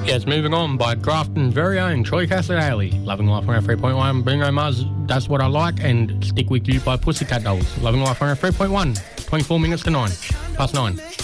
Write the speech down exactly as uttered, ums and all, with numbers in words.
Yes, moving on by Grafton's very own Troy Cassar-Haley. Loving Life one oh three point one, Bingo Muzz, That's What I Like, and Stick With You by Pussycat Dolls. Loving Life one oh three point one, twenty-four minutes to nine, past nine.